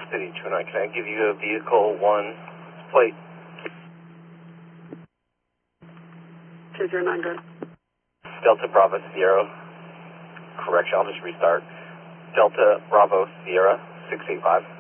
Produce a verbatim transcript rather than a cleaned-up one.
City two nine, can I give you a vehicle one plate? two zero nine, good. Delta Bravo Sierra. Correction, I'll just restart. Delta Bravo Sierra six eight five.